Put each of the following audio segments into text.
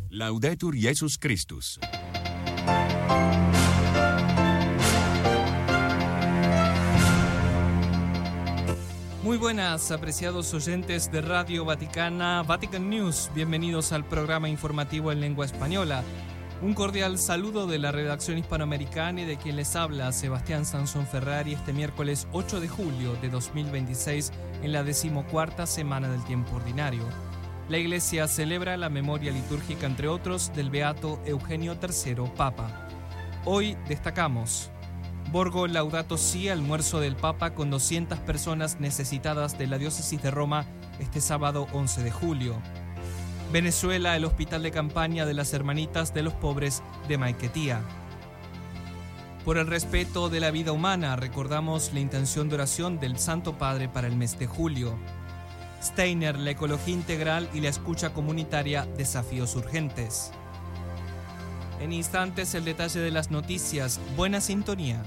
Laudetur Jesus Christus. Muy buenas, apreciados oyentes de Radio Vaticana, Vatican News. Bienvenidos al programa informativo en lengua española. Un cordial saludo de la redacción hispanoamericana y de quien les habla, Sebastián Sansón Ferrari, este miércoles 8 de julio de 2026, en la 14ª semana del tiempo ordinario. La Iglesia celebra la memoria litúrgica, entre otros, del beato Eugenio III, Papa. Hoy destacamos: Borgo Laudato Si, almuerzo del Papa con 200 personas necesitadas de la diócesis de Roma este sábado 11 de julio. Venezuela, el hospital de campaña de las Hermanitas de los Pobres de Maiquetía. Por el respeto de la vida humana, recordamos la intención de oración del Santo Padre para el mes de julio. Steiner, la ecología integral y la escucha comunitaria, desafíos urgentes. En instantes, el detalle de las noticias. Buena sintonía.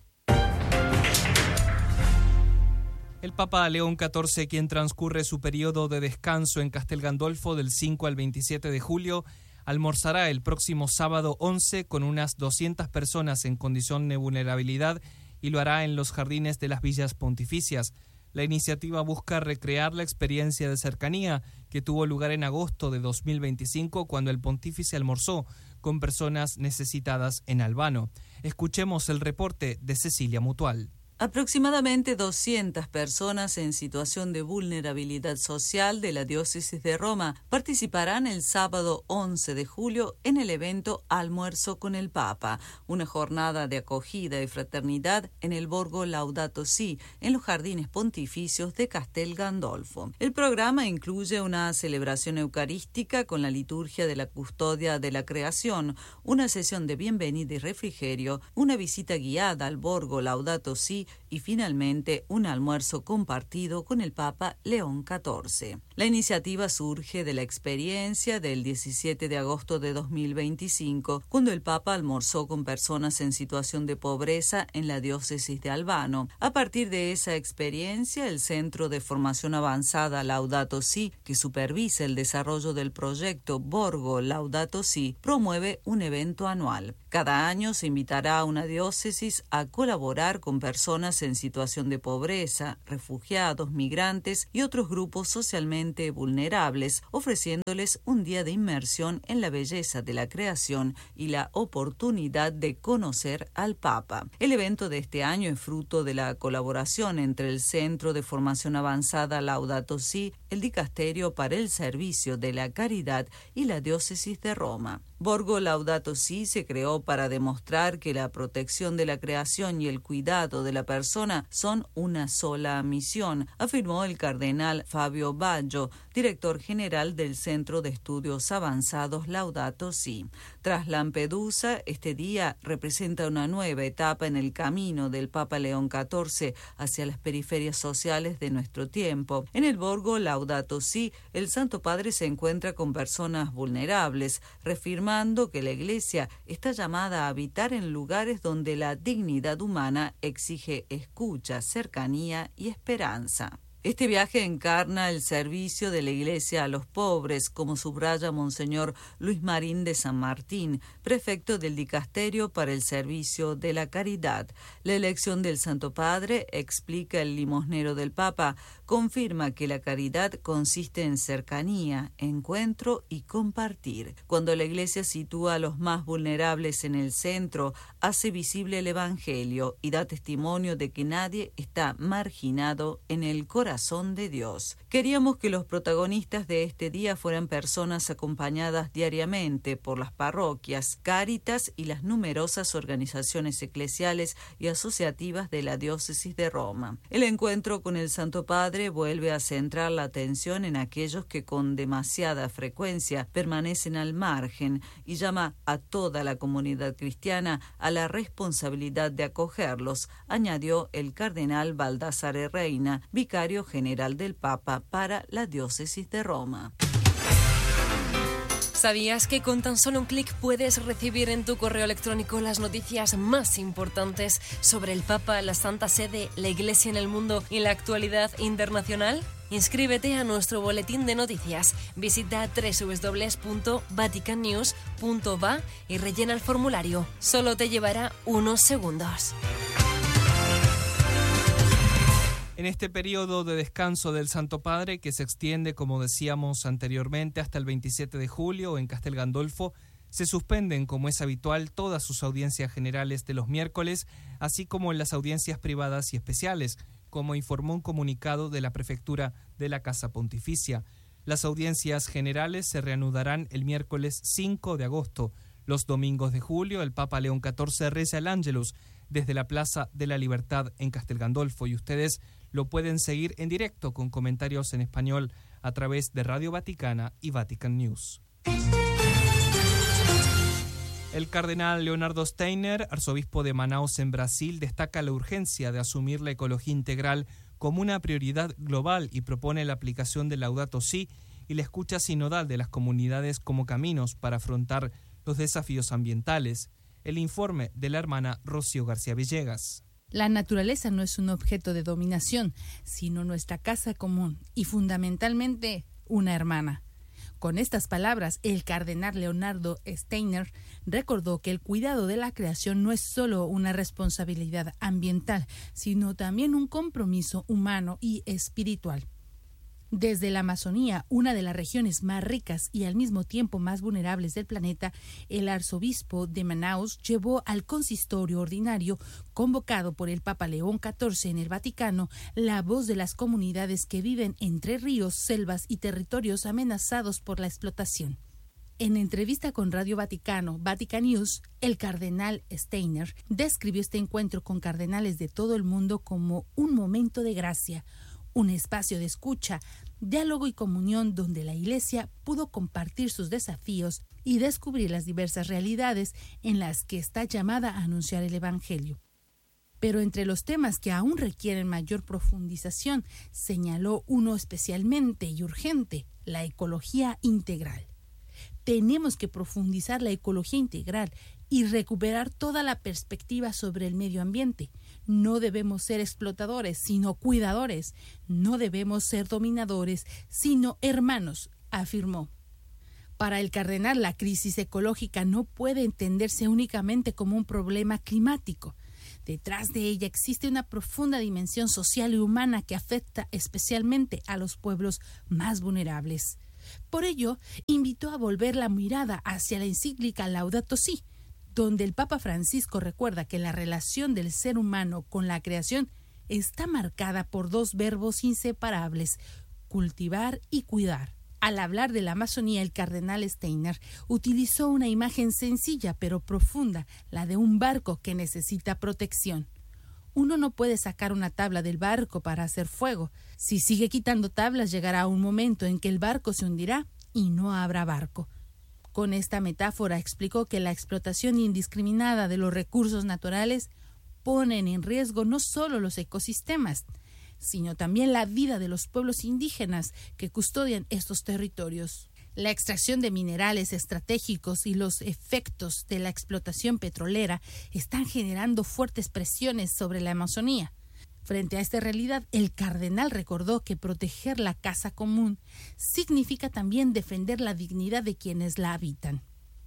El Papa León XIV, quien transcurre su periodo de descanso en Castel Gandolfo del 5 al 27 de julio, almorzará el próximo sábado 11 con unas 200 personas en condición de vulnerabilidad y lo hará en los jardines de las villas pontificias. La iniciativa busca recrear la experiencia de cercanía que tuvo lugar en agosto de 2025 cuando el pontífice almorzó con personas necesitadas en Albano. Escuchemos el reporte de Cecilia Mutual. Aproximadamente 200 personas en situación de vulnerabilidad social de la diócesis de Roma participarán el sábado 11 de julio en el evento Almuerzo con el Papa, una jornada de acogida y fraternidad en el Borgo Laudato Si, en los jardines pontificios de Castel Gandolfo. El programa incluye una celebración eucarística con la liturgia de la custodia de la creación, una sesión de bienvenida y refrigerio, una visita guiada al Borgo Laudato Si y finalmente un almuerzo compartido con el Papa León XIV. La iniciativa surge de la experiencia del 17 de agosto de 2025, cuando el Papa almorzó con personas en situación de pobreza en la diócesis de Albano. A partir de esa experiencia, el Centro de Formación Avanzada Laudato Si, que supervisa el desarrollo del proyecto Borgo Laudato Si, promueve un evento anual. Cada año se invitará a una diócesis a colaborar con personas en situación de pobreza, refugiados, migrantes y otros grupos socialmente vulnerables, ofreciéndoles un día de inmersión en la belleza de la creación y la oportunidad de conocer al Papa. El evento de este año es fruto de la colaboración entre el Centro de Formación Avanzada Laudato Si, el Dicasterio para el Servicio de la Caridad y la Diócesis de Roma. Borgo Laudato Si se creó para demostrar que la protección de la creación y el cuidado de la persona son una sola misión, afirmó el cardenal Fabio Baggio, director general del Centro de Estudios Avanzados Laudato Si. Tras Lampedusa, este día representa una nueva etapa en el camino del Papa León XIV hacia las periferias sociales de nuestro tiempo. En el Borgo Laudato Si, el Santo Padre se encuentra con personas vulnerables, reafirmando que la Iglesia está llamada a habitar en lugares donde la dignidad humana exige escucha, cercanía y esperanza. Este viaje encarna el servicio de la Iglesia a los pobres, como subraya Monseñor Luis Marín de San Martín, prefecto del Dicasterio para el Servicio de la Caridad. La elección del Santo Padre, explica el limosnero del Papa, confirma que la caridad consiste en cercanía, encuentro y compartir. Cuando la Iglesia sitúa a los más vulnerables en el centro, hace visible el Evangelio y da testimonio de que nadie está marginado en el corazón de Dios. Queríamos que los protagonistas de este día fueran personas acompañadas diariamente por las parroquias, Cáritas y las numerosas organizaciones eclesiales y asociativas de la diócesis de Roma. El encuentro con el Santo Padre vuelve a centrar la atención en aquellos que con demasiada frecuencia permanecen al margen y llama a toda la comunidad cristiana a la responsabilidad de acogerlos, añadió el cardenal Baldassare Reina, vicario general del Papa para la diócesis de Roma. ¿Sabías que con tan solo un clic puedes recibir en tu correo electrónico las noticias más importantes sobre el Papa, la Santa Sede, la Iglesia en el mundo y la actualidad internacional? Inscríbete a nuestro boletín de noticias. Visita www.vaticannews.va y rellena el formulario. Solo te llevará unos segundos. En este periodo de descanso del Santo Padre, que se extiende, como decíamos anteriormente, hasta el 27 de julio en Castel Gandolfo, se suspenden, como es habitual, todas sus audiencias generales de los miércoles, así como las audiencias privadas y especiales, como informó un comunicado de la Prefectura de la Casa Pontificia. Las audiencias generales se reanudarán el miércoles 5 de agosto. Los domingos de julio, el Papa León XIV reza el Ángelus desde la Plaza de la Libertad en Castel Gandolfo, y ustedes lo pueden seguir en directo con comentarios en español a través de Radio Vaticana y Vatican News. El cardenal Leonardo Steiner, arzobispo de Manaus en Brasil, destaca la urgencia de asumir la ecología integral como una prioridad global y propone la aplicación del Laudato Si y la escucha sinodal de las comunidades como caminos para afrontar los desafíos ambientales. El informe de la hermana Rocío García Villegas. La naturaleza no es un objeto de dominación, sino nuestra casa común y fundamentalmente una hermana. Con estas palabras, el cardenal Leonardo Steiner recordó que el cuidado de la creación no es solo una responsabilidad ambiental, sino también un compromiso humano y espiritual. Desde la Amazonía, una de las regiones más ricas y al mismo tiempo más vulnerables del planeta, el arzobispo de Manaus llevó al consistorio ordinario, convocado por el Papa León XIV en el Vaticano, la voz de las comunidades que viven entre ríos, selvas y territorios amenazados por la explotación. En entrevista con Radio Vaticano, Vatican News, el cardenal Steiner describió este encuentro con cardenales de todo el mundo como un momento de gracia, un espacio de escucha, diálogo y comunión donde la Iglesia pudo compartir sus desafíos y descubrir las diversas realidades en las que está llamada a anunciar el Evangelio. Pero entre los temas que aún requieren mayor profundización, señaló uno especialmente y urgente: la ecología integral. Tenemos que profundizar la ecología integral y recuperar toda la perspectiva sobre el medio ambiente. No debemos ser explotadores, sino cuidadores. No debemos ser dominadores, sino hermanos, afirmó. Para el cardenal, la crisis ecológica no puede entenderse únicamente como un problema climático. Detrás de ella existe una profunda dimensión social y humana que afecta especialmente a los pueblos más vulnerables. Por ello, invitó a volver la mirada hacia la encíclica Laudato Si, donde el Papa Francisco recuerda que la relación del ser humano con la creación está marcada por dos verbos inseparables: cultivar y cuidar. Al hablar de la Amazonía, el cardenal Steiner utilizó una imagen sencilla pero profunda, la de un barco que necesita protección. Uno no puede sacar una tabla del barco para hacer fuego. Si sigue quitando tablas, llegará un momento en que el barco se hundirá y no habrá barco. Con esta metáfora explicó que la explotación indiscriminada de los recursos naturales ponen en riesgo no solo los ecosistemas, sino también la vida de los pueblos indígenas que custodian estos territorios. La extracción de minerales estratégicos y los efectos de la explotación petrolera están generando fuertes presiones sobre la Amazonía. Frente a esta realidad, el cardenal recordó que proteger la casa común significa también defender la dignidad de quienes la habitan.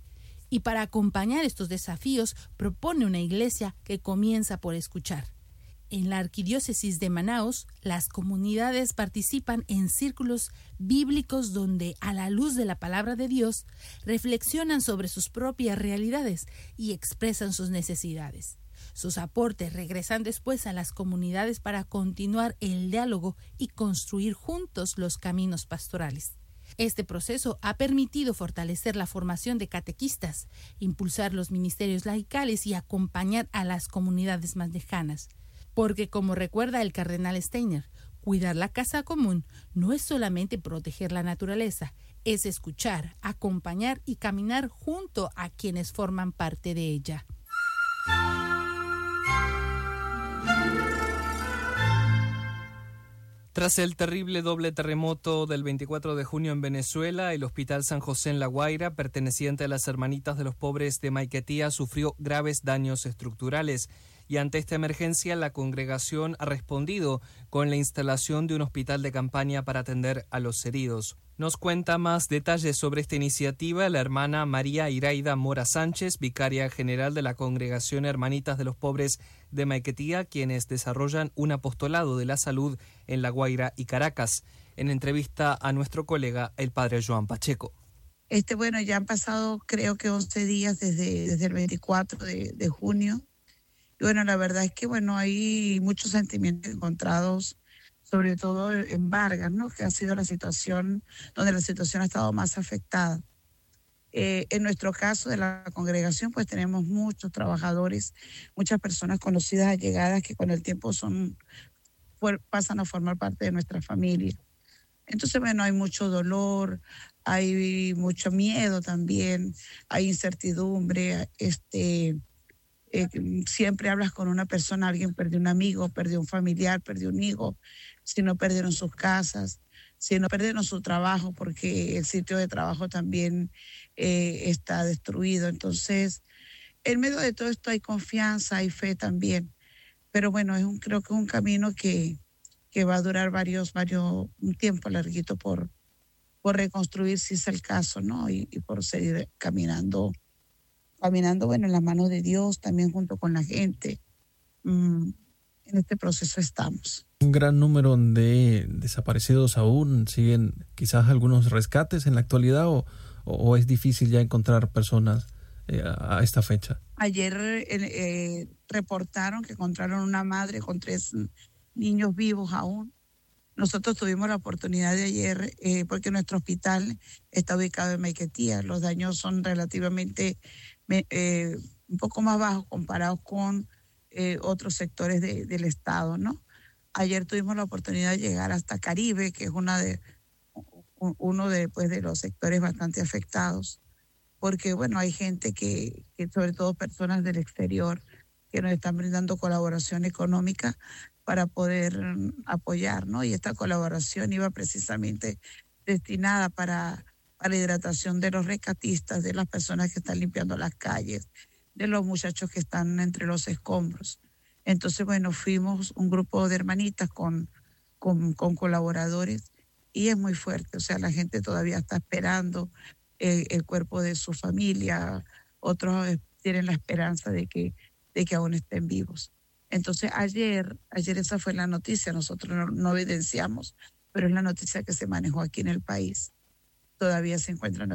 Y para acompañar estos desafíos, propone una iglesia que comienza por escuchar. En la arquidiócesis de Manaus, las comunidades participan en círculos bíblicos donde, a la luz de la palabra de Dios, reflexionan sobre sus propias realidades y expresan sus necesidades. Sus aportes regresan después a las comunidades para continuar el diálogo y construir juntos los caminos pastorales. Este proceso ha permitido fortalecer la formación de catequistas, impulsar los ministerios laicales y acompañar a las comunidades más lejanas. Porque, como recuerda el cardenal Steiner, cuidar la casa común no es solamente proteger la naturaleza, es escuchar, acompañar y caminar junto a quienes forman parte de ella. Tras el terrible doble terremoto del 24 de junio en Venezuela, el Hospital San José en La Guaira, perteneciente a las Hermanitas de los Pobres de Maiquetía, sufrió graves daños estructurales. Y ante esta emergencia, la congregación ha respondido con la instalación de un hospital de campaña para atender a los heridos. Nos cuenta más detalles sobre esta iniciativa la hermana María Iraida Mora Sánchez, vicaria general de la Congregación Hermanitas de los Pobres de Maiquetía, quienes desarrollan un apostolado de la salud en La Guaira y Caracas. En entrevista a nuestro colega, el padre Joan Pacheco. Bueno, ya han pasado creo que 11 días desde el 24 de junio. Y bueno, la verdad es que hay muchos sentimientos encontrados, sobre todo en Vargas, ¿no? Que ha sido la situación donde la situación ha estado más afectada. En nuestro caso de la congregación, pues tenemos muchos trabajadores, muchas personas conocidas, allegadas, que con el tiempo pasan a formar parte de nuestra familia. Entonces, hay mucho dolor, hay mucho miedo también, hay incertidumbre, siempre hablas con una persona, alguien perdió un amigo, perdió un familiar, perdió un hijo, si no perdieron sus casas, si no perdieron su trabajo, porque el sitio de trabajo también está destruido. Entonces, en medio de todo esto hay confianza, hay fe también, pero creo que es un camino que va a durar un tiempo larguito por reconstruir, si es el caso, ¿no? Y por seguir caminando, en las manos de Dios, también junto con la gente. En este proceso estamos. Un gran número de desaparecidos aún, siguen quizás algunos rescates en la actualidad o es difícil ya encontrar personas a esta fecha. Ayer reportaron que encontraron una madre con 3 niños vivos aún. Nosotros tuvimos la oportunidad de ayer, porque nuestro hospital está ubicado en Maiquetía. Los daños son relativamente un poco más bajos comparados con otros sectores del estado, ¿no? Ayer tuvimos la oportunidad de llegar hasta Caribe, que es uno de los sectores bastante afectados, porque hay gente que sobre todo personas del exterior, que nos están brindando colaboración económica para poder apoyar, ¿no? Y esta colaboración iba precisamente destinada para la hidratación de los rescatistas, de las personas que están limpiando las calles, de los muchachos que están entre los escombros. Entonces, fuimos un grupo de hermanitas con colaboradores y es muy fuerte. O sea, la gente todavía está esperando el cuerpo de su familia. Otros tienen la esperanza de que aún estén vivos. Entonces, ayer esa fue la noticia. Nosotros no evidenciamos, pero es la noticia que se manejó aquí en el país. Todavía se encuentran